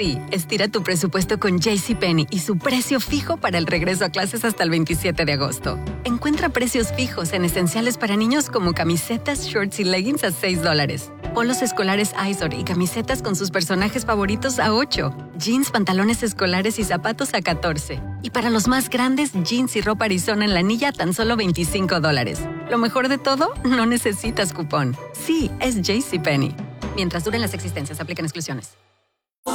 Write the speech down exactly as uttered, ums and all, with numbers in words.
Sí, estira tu presupuesto con JCPenney y su precio fijo para el regreso a clases hasta el veintisiete de agosto. Encuentra precios fijos en esenciales para niños como camisetas, shorts y leggings a seis dólares. Polos escolares Izod y camisetas con sus personajes favoritos a ocho. Jeans, pantalones escolares y zapatos a catorce. Y para los más grandes, jeans y ropa Arizona en la anilla a tan solo veinticinco dólares. Lo mejor de todo, no necesitas cupón. Sí, es JCPenney. Mientras duren las existencias, aplican exclusiones.